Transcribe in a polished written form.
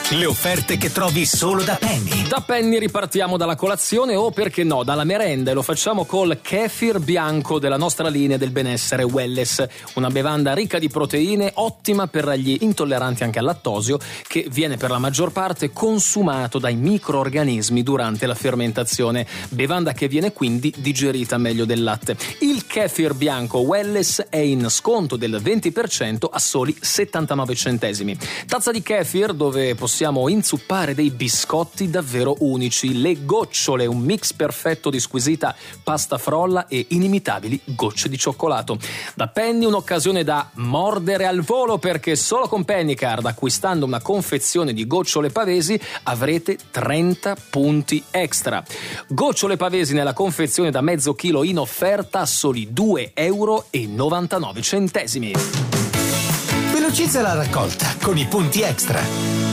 Le offerte che trovi solo da Penny. Da Penny ripartiamo dalla colazione o, perché no, dalla merenda, e lo facciamo col kefir bianco della nostra linea del benessere Welless, una bevanda ricca di proteine, ottima per gli intolleranti anche al lattosio, che viene per la maggior parte consumato dai microorganismi durante la fermentazione, bevanda che viene quindi digerita meglio del latte. Il kefir bianco Welless è in sconto del 20% a soli 79 centesimi. Tazza di kefir dove possiamo inzuppare dei biscotti davvero unici, le gocciole, un mix perfetto di squisita pasta frolla e inimitabili gocce di cioccolato. Da Penny un'occasione da mordere al volo, perché solo con Pennycard, acquistando una confezione di gocciole pavesi, avrete 30 punti extra. Gocciole pavesi nella confezione da mezzo chilo in offerta a soli 2,99 €. Velocizza la raccolta con i punti extra.